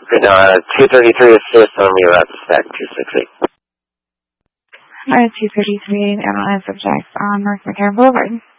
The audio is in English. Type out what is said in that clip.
Good, 233 assist on me about the stack 268. 233 Atlanta subjects on North McCarran Boulevard.